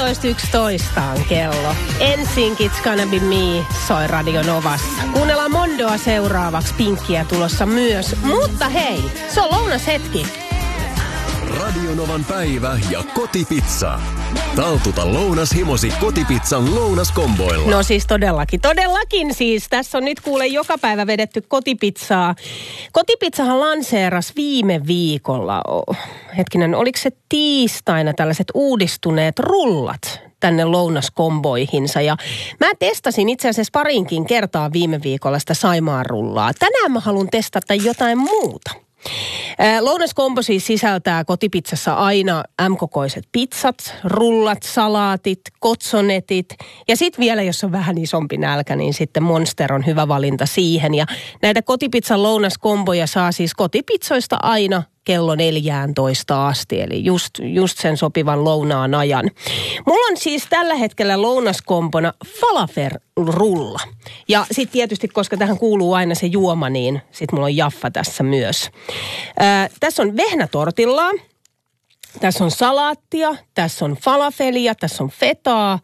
11.11 on kello. NSYNC It's Gonna Be Me soi Radio Novassa. Kuunnellaan Mondoa seuraavaksi, Pinkkiä tulossa myös. Mutta hei, se on lounashetki. Radio Novan päivä ja kotipizza. Taltuta lounashimosi kotipizzan lounaskomboilla. No siis todellakin siis. Tässä on nyt kuule joka päivä vedetty kotipizzaa. Kotipizzahan lanseerasi viime viikolla. Hetkinen, oliko se tiistaina tällaiset uudistuneet rullat tänne lounaskomboihinsa. Ja mä testasin itse asiassa parinkin kertaa viime viikolla sitä Saimaan rullaa. Tänään mä haluan testata jotain muuta. Lounaskombo siis sisältää kotipizzassa aina M-kokoiset pizzat, rullat, salaatit, kotsonetit ja sitten vielä, jos on vähän isompi nälkä, niin sitten Monster on hyvä valinta siihen. Ja näitä kotipizzan lounaskomboja saa siis kotipizzoista aina kello 14 asti, eli just sen sopivan lounaan ajan. Mulla on siis tällä hetkellä lounaskompona falafel-rulla. Ja sitten tietysti, koska tähän kuuluu aina se juoma, niin sitten mulla on jaffa tässä myös. Tässä on vehnätortillaa, tässä on salaattia, tässä on falafelia, tässä on fetaa,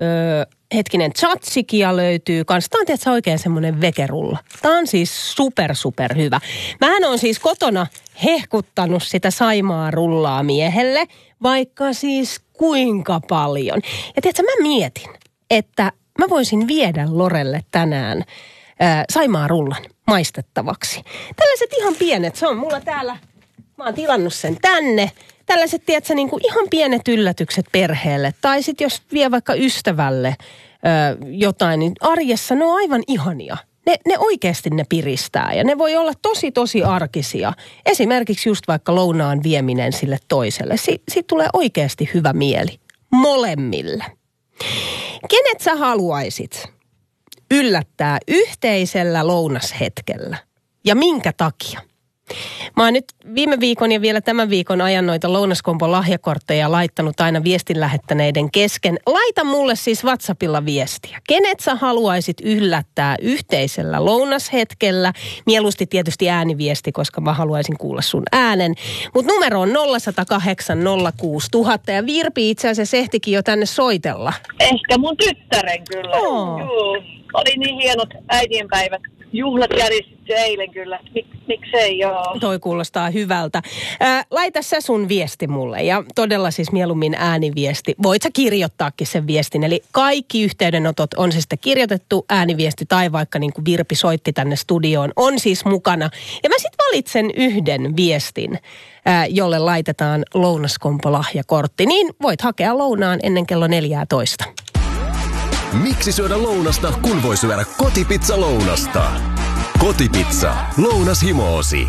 tzatsikia löytyy kans. Tämä on tietysti oikein semmoinen vegerulla. Tämä on siis super hyvä. Mähän on siis kotona hehkuttanut sitä Saimaa rullaa miehelle, vaikka siis kuinka paljon. Ja tiedätkö, mä mietin, että mä voisin viedä Lorelle tänään Saimaa rullan maistettavaksi. Tällaiset ihan pienet, se on mulla täällä, mä oon tilannut sen tänne. Tällaiset, tiedätkö, niin kuin ihan pienet yllätykset perheelle. Tai sitten jos vie vaikka ystävälle jotain, niin arjessa ne on aivan ihania. Ne oikeasti ne piristää ja ne voi olla tosi arkisia. Esimerkiksi just vaikka lounaan vieminen sille toiselle. Siitä tulee oikeasti hyvä mieli. Molemmille. Kenet sä haluaisit yllättää yhteisellä lounashetkellä? Ja minkä takia? Mä oon nyt viime viikon ja vielä tämän viikon ajan noita lounaskompon lahjakortteja laittanut aina viestin lähettäneiden kesken. Laita mulle siis WhatsAppilla viestiä. Kenet sä haluaisit yllättää yhteisellä lounashetkellä? Mieluusti tietysti ääniviesti, koska mä haluaisin kuulla sun äänen. Mutta numero on 0108 06000 ja Virpi itse asiassa ehtikin jo tänne soitella. Ehkä mun tyttären kyllä. Joo. Oli niin hienot äitienpäivät. Juhlat järjestetty eilen kyllä. Miksei joo. Toi kuulostaa hyvältä. Laita sä sun viesti mulle ja todella siis mieluummin ääniviesti. Voit sä kirjoittaakin sen viestin. Eli kaikki yhteydenotot on se sitten kirjoitettu ääniviesti tai vaikka niin kuin Virpi soitti tänne studioon on siis mukana. Ja mä sit valitsen yhden viestin, jolle laitetaan lounaskompo-lahjakortti. Niin voit hakea lounaan ennen kello 14. Miksi syödä lounasta, kun voi syödä kotipizza-lounasta? Kotipizza. Lounashimoosi.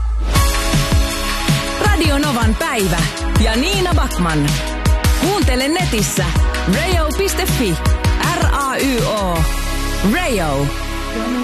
Radio Novan päivä ja Niina Backman. Kuuntele netissä rayo.fi. RAYO. Rayo.